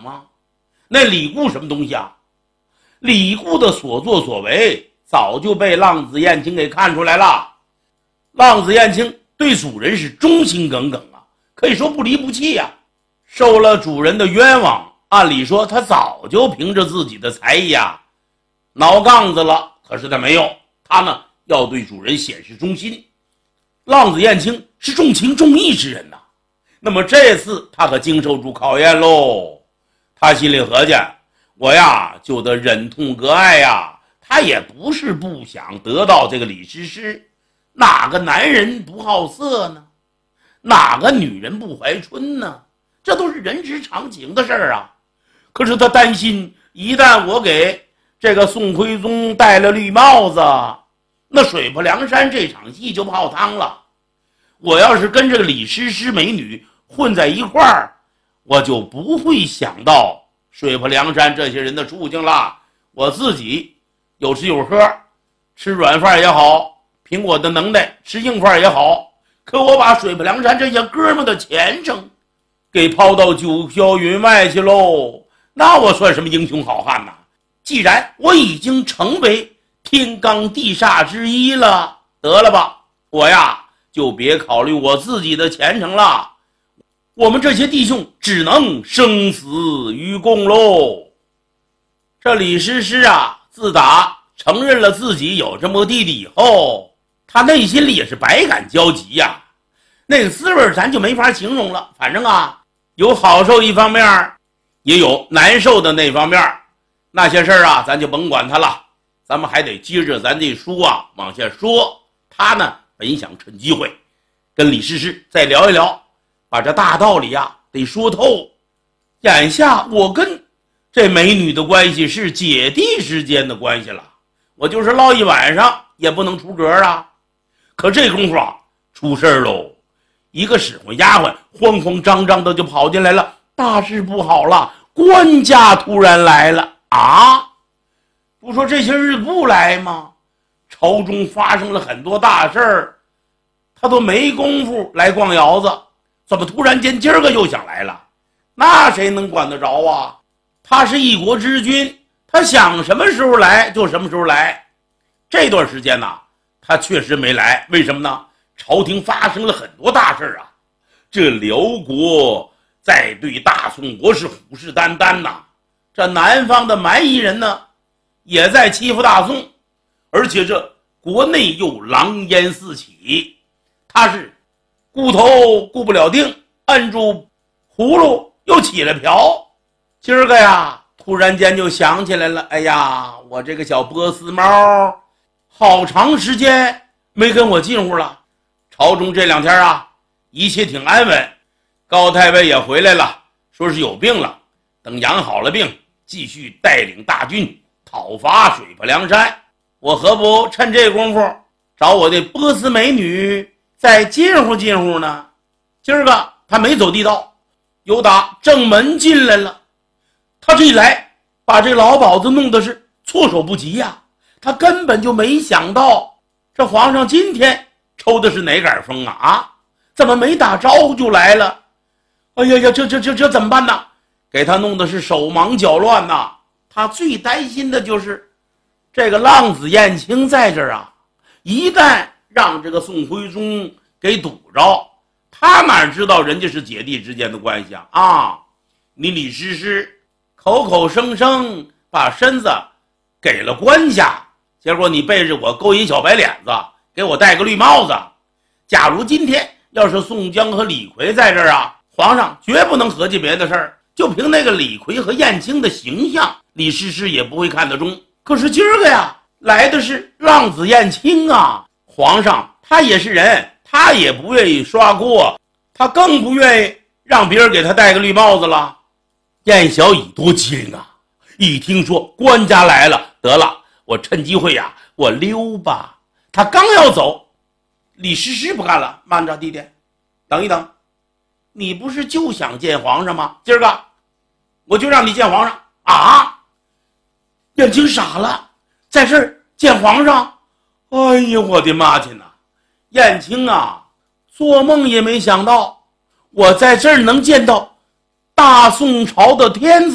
吗？那李固什么东西啊？李固的所作所为早就被浪子燕青给看出来了。浪子燕青对主人是忠心耿耿啊，可以说不离不弃啊。受了主人的冤枉，按理说他早就凭着自己的才艺啊挠杠子了，可是他没有，他呢要对主人显示忠心。浪子燕青是重情重义之人呐，那么这次他可经受住考验喽。他心里合计，我呀就得忍痛割爱呀。他也不是不想得到这个李师师，哪个男人不好色呢？哪个女人不怀春呢？这都是人之常情的事儿啊。可是他担心，一旦我给这个宋徽宗戴了绿帽子，那水泊梁山这场戏就泡汤了。我要是跟这个李师师美女混在一块儿，我就不会想到水泊梁山这些人的处境了。我自己有吃有喝，吃软饭也好，凭我的能耐吃硬饭也好，可我把水泊梁山这些哥们的前程给抛到九霄云外去喽，那我算什么英雄好汉呢？既然我已经成为天罡地煞之一了，得了吧，我呀就别考虑我自己的前程了，我们这些弟兄只能生死与共喽。这李师师啊，自打承认了自己有这么个弟弟以后，他内心里也是百感交集呀。那个滋味咱就没法形容了，反正啊有好受一方面，也有难受的那方面。那些事儿啊咱就甭管他了，咱们还得接着咱这书啊往下说。他呢本想趁机会跟李师师再聊一聊，把这大道理啊得说透。眼下我跟这美女的关系是姐弟之间的关系了，我就是唠一晚上也不能出格啊。可这功夫啊出事儿喽，一个使唤丫鬟慌慌张张的就跑进来了，大事不好了，官家突然来了啊！不说这些日不来吗？朝中发生了很多大事儿，他都没工夫来逛窑子，怎么突然间今儿个又想来了？那谁能管得着啊？他是一国之君，他想什么时候来就什么时候来。这段时间呢他确实没来，为什么呢？朝廷发生了很多大事啊，这辽国在对大宋国是虎视眈眈呐，这南方的蛮夷人呢也在欺负大宋，而且这国内又狼烟四起，他是顾头顾不了腚，摁住葫芦又起了瓢。今儿个呀突然间就想起来了，哎呀，我这个小波斯猫好长时间没跟我近乎了。朝中这两天啊一切挺安稳，高太尉也回来了，说是有病了，等养好了病继续带领大军讨伐水泊梁山。我何不趁这功夫找我的波斯美女再近乎近乎呢？今儿个他没走地道，有打正门进来了。他这一来把这老鸨子弄得是措手不及呀，他根本就没想到这皇上今天抽的是哪杆风啊？怎么没打招呼就来了？哎呀呀，这怎么办呢？给他弄的是手忙脚乱呐。他最担心的就是这个浪子燕青在这儿啊，一旦让这个宋徽宗给堵着，他哪知道人家是姐弟之间的关系啊？你李师师口口声声把身子给了官家，结果你背着我勾一小白脸子，给我戴个绿帽子。假如今天要是宋江和李逵在这儿啊，皇上绝不能合计别的事儿，就凭那个李逵和燕青的形象，李师师也不会看得中。可是今儿个呀来的是浪子燕青啊，皇上他也是人，他也不愿意刷锅，他更不愿意让别人给他戴个绿帽子了。燕小乙多机灵啊，一听说官家来了，得了，我趁机会呀我溜吧。他刚要走，李师师不干了，慢着弟弟，等一等，你不是就想见皇上吗？今儿个我就让你见皇上啊！燕青傻了，在这儿见皇上？哎呀，我的妈亲呐！燕青啊，做梦也没想到我在这儿能见到大宋朝的天子。